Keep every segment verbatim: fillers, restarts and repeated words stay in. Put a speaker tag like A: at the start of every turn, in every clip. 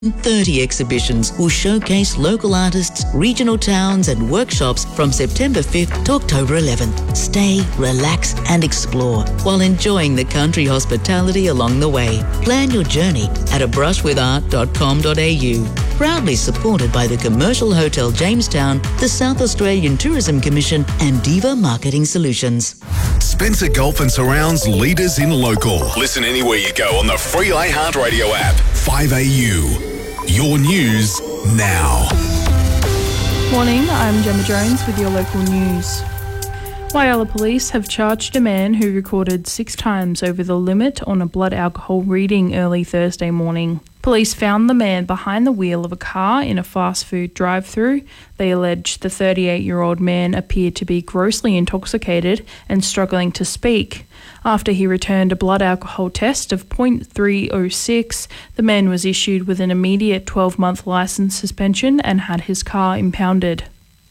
A: thirty exhibitions will showcase local artists, regional towns and workshops from September fifth to October eleventh. Stay, relax and explore while enjoying the country hospitality along the way. Plan your journey at a brush with art dot com dot a u. Proudly supported by the Commercial Hotel Jamestown, the South Australian Tourism Commission and Diva Marketing Solutions.
B: Spencer Gulf and Surround's leaders in local. Listen anywhere you go on the free iHeartRadio app. five A U. Your news now.
C: Morning, I'm Gemma Jones with your local news. Whyalla Police have charged a man who recorded six times over the limit on a blood alcohol reading early Thursday morning. Police found the man behind the wheel of a car in a fast food drive-through. They allege the thirty-eight-year-old man appeared to be grossly intoxicated and struggling to speak. After he returned a blood alcohol test of point three oh six, the man was issued with an immediate twelve-month licence suspension and had his car impounded.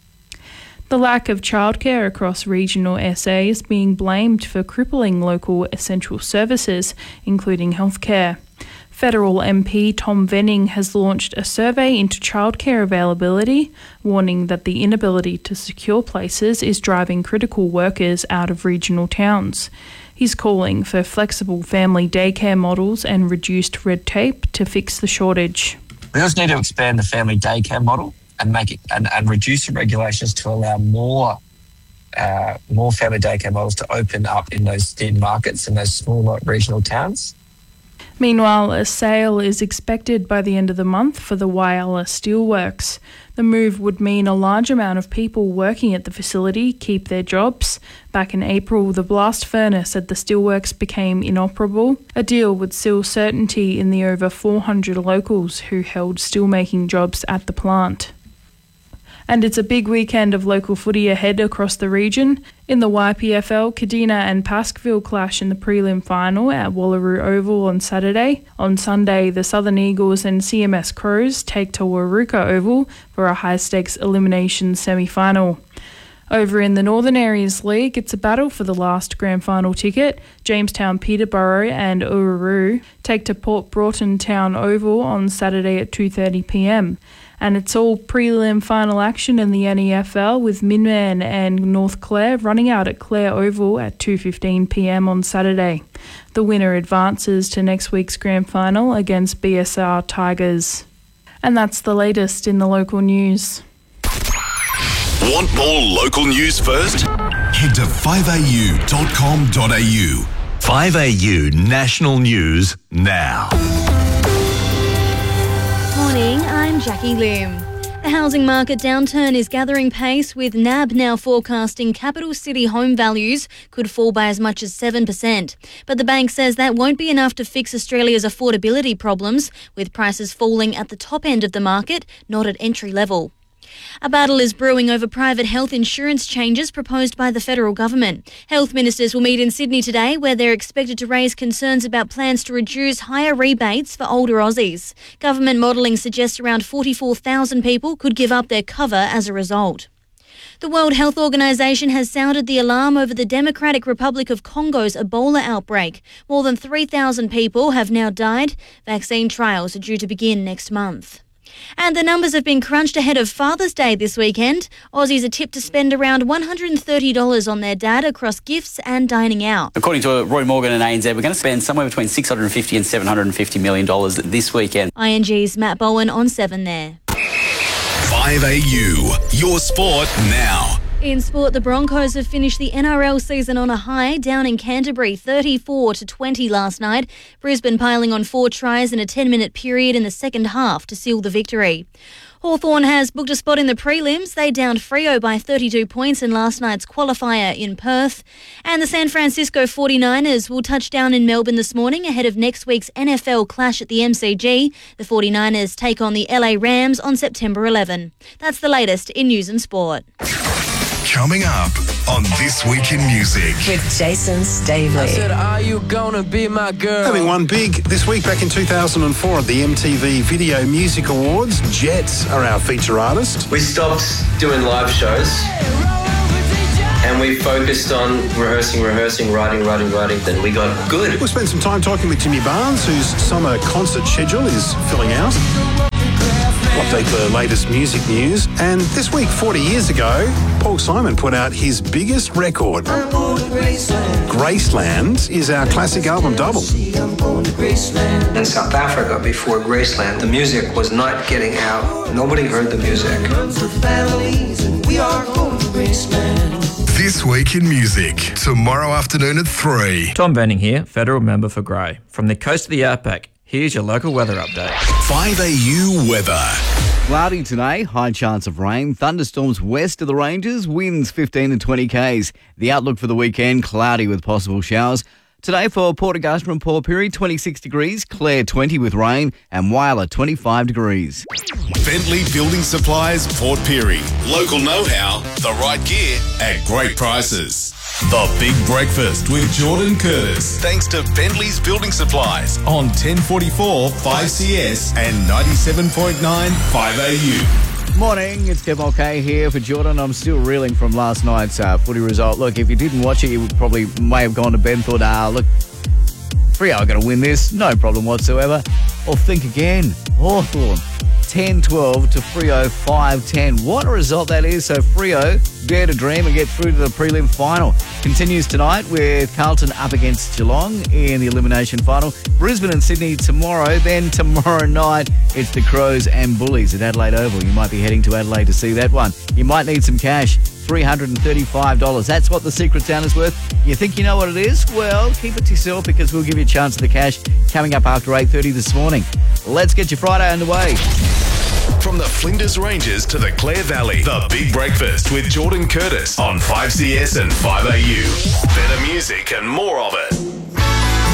C: The lack of childcare across regional S A is being blamed for crippling local essential services, including healthcare. Federal M P Tom Venning has launched a survey into childcare availability, warning that the inability to secure places is driving critical workers out of regional towns. He's calling for flexible family daycare models and reduced red tape to fix the shortage.
D: We also need to expand the family daycare model and make it and, and reduce the regulations to allow more uh, more family daycare models to open up in those thin markets in those smaller regional towns.
C: Meanwhile, a sale is expected by the end of the month for the Whyalla Steelworks. The move would mean a large amount of people working at the facility keep their jobs. Back in April, the blast furnace at the steelworks became inoperable. A deal would seal certainty in the over four hundred locals who held steelmaking jobs at the plant. And it's a big weekend of local footy ahead across the region. In the Y P F L, Kadina and Pasqueville clash in the prelim final at Wallaroo Oval on Saturday. On Sunday, the Southern Eagles and C M S Crows take to Waruka Oval for a high-stakes elimination semi-final. Over in the Northern Areas League, it's a battle for the last grand final ticket. Jamestown, Peterborough and Uluru take to Port Broughton Town Oval on Saturday at two thirty p m. And it's all prelim final action in the N E F L with Minman and North Clare running out at Clare Oval at two fifteen p m on Saturday. The winner advances to next week's grand final against B S R Tigers. And that's the latest in the local news.
B: Want more local news first? Head to five a u dot com dot a u. five A U National News now.
E: Morning, I'm Jackie Lim. The housing market downturn is gathering pace, with N A B now forecasting capital city home values could fall by as much as seven percent. But the bank says that won't be enough to fix Australia's affordability problems, with prices falling at the top end of the market, not at entry level. A battle is brewing over private health insurance changes proposed by the federal government. Health ministers will meet in Sydney today, where they're expected to raise concerns about plans to reduce higher rebates for older Aussies. Government modelling suggests around forty-four thousand people could give up their cover as a result. The World Health Organization has sounded the alarm over the Democratic Republic of Congo's Ebola outbreak. More than three thousand people have now died. Vaccine trials are due to begin next month. And the numbers have been crunched ahead of Father's Day this weekend. Aussies are tipped to spend around one hundred thirty dollars on their dad across gifts and dining out.
F: According to Roy Morgan and A N Z, we're going to spend somewhere between six hundred fifty and seven hundred fifty million dollars this weekend.
E: I N G's Matt Bowen on seven there.
B: five A U, your sport now.
E: In sport, the Broncos have finished the N R L season on a high, down in Canterbury, thirty-four to twenty last night. Brisbane piling on four tries in a ten-minute period in the second half to seal the victory. Hawthorn has booked a spot in the prelims. They downed Freo by thirty-two points in last night's qualifier in Perth. And the San Francisco forty-niners will touch down in Melbourne this morning ahead of next week's N F L clash at the M C G. The forty-niners take on the L A Rams on September eleventh. That's the latest in news and sport.
B: Coming up on This Week in Music.
G: With Jason Stavely.
H: I said, are you gonna be my girl?
I: Having won big this week back in two thousand four at the M T V Video Music Awards, Jets are our feature artist.
J: We stopped doing live shows
G: and we focused on rehearsing, rehearsing, writing, writing, writing. Then we got good.
I: We'll spend some time talking with Jimmy Barnes, whose summer concert schedule is filling out. We'll update the latest music news. And this week, forty years ago, Paul Simon put out his biggest record. Graceland is our classic album double.
J: In South Africa, before Graceland, the music was not getting out. Nobody heard the music.
B: This Week in Music, tomorrow afternoon at three.
K: Tom Benning here, federal member for Grey. From the coast of the outback, here's your local weather update.
B: five A U weather.
L: Cloudy today, high chance of rain. Thunderstorms west of the ranges, winds fifteen to twenty k's. The outlook for the weekend, cloudy with possible showers. Today for Port Augusta and Port Pirie, twenty-six degrees, Clare twenty with rain, and Whyalla twenty-five degrees.
B: Bentley Building Supplies, Port Pirie. Local know-how, the right gear at great prices. The Big Breakfast with Jordan Curtis. Thanks to Bentley's Building Supplies on ten forty-four five C S and ninety-seven point nine five A U.
L: Morning, it's Kev Mulcahy here for Jordan. I'm still reeling from last night's uh, footy result. Look, if you didn't watch it, you probably may have gone to bed and thought, ah, look, Freo are going to win this. No problem whatsoever. Or think again. Hawthorn, ten twelve to Freo five ten. What a result that is. So Freo dare to dream and get through to the prelim final. Continues tonight with Carlton up against Geelong in the elimination final. Brisbane and Sydney tomorrow. Then tomorrow night, it's the Crows and Bullies at Adelaide Oval. You might be heading to Adelaide to see that one. You might need some cash. three hundred thirty-five dollars. That's what the Secret Sound is worth. You think you know what it is? Well, keep it to yourself because we'll give you a chance at the cash coming up after eight thirty this morning. Let's get your Friday underway.
B: From the Flinders Ranges to the Clare Valley, The Big Breakfast with Jordan Curtis on five C S and five A U. Better music and more of it.